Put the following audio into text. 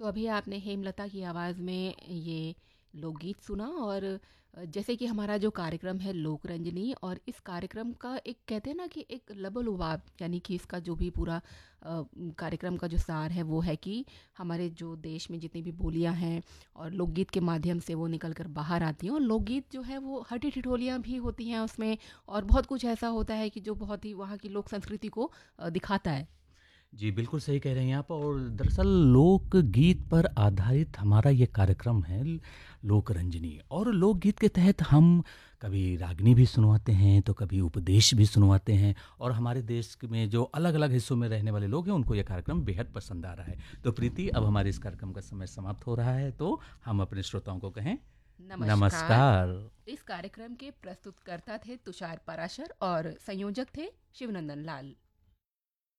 तो अभी आपने हेमलता की आवाज़ में ये लोकगीत सुना और जैसे कि हमारा जो कार्यक्रम है लोक रंजनी, और इस कार्यक्रम का एक कहते हैं ना कि एक लबोलुबाब, यानी कि इसका जो भी पूरा कार्यक्रम का जो सार है वो है कि हमारे जो देश में जितनी भी बोलियां हैं और लोकगीत के माध्यम से वो निकल कर बाहर आती हैं। और लोकगीत जो है वो हटी ठिठोलियाँ भी होती हैं उसमें, और बहुत कुछ ऐसा होता है कि जो बहुत ही वहाँ की लोक संस्कृति को दिखाता है। जी, बिल्कुल सही कह रहे हैं आप। और दरअसल लोकगीत पर आधारित हमारा ये कार्यक्रम है लोक रंजनी। और लोकगीत के तहत हम कभी रागनी भी सुनवाते हैं, तो कभी उपदेश भी सुनवाते हैं। और हमारे देश में जो अलग अलग हिस्सों में रहने वाले लोग हैं उनको ये कार्यक्रम बेहद पसंद आ रहा है। तो प्रीति, अब हमारे इस कार्यक्रम का समय समाप्त हो रहा है, तो हम अपने श्रोताओं को कहें नमस्कार। नमस्कार। इस कार्यक्रम के प्रस्तुतकर्ता थे तुषार पराशर और संयोजक थे शिवनंदन लाल।